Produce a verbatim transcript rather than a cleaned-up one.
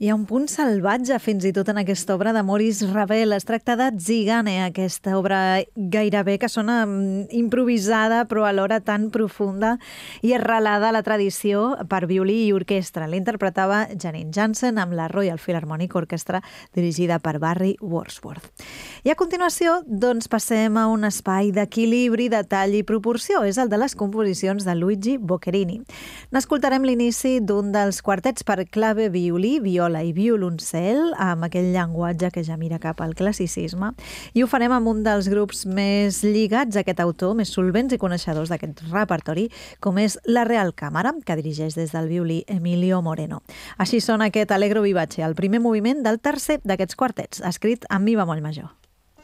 Hi ha un punt salvatge fins i tot en aquesta obra de Maurice Ravel. Es tracta de Zigane, aquesta obra gairebé que sona improvisada però alhora tan profunda i arrelada a la tradició per violí i orquestra. L'interpretava Janine Jansen amb la Royal Philharmonic Orchestra dirigida per Barry Wordsworth. I a continuació doncs passem a un espai d'equilibri, detall i proporció. És el de les composicions de Luigi Boccherini. N'escoltarem l'inici d'un dels quartets per clave, violí, viola i violoncel, amb aquell llenguatge que ja mira cap al classicisme, i ho farem amb un dels grups més lligats a aquest autor, més solvents i coneixedors d'aquest repertori, com és la Real Càmera, que dirigeix des del violí Emilio Moreno. Així sona aquest Allegro vivace, el primer moviment del tercer d'aquests quartets, escrit en mi bemoll major.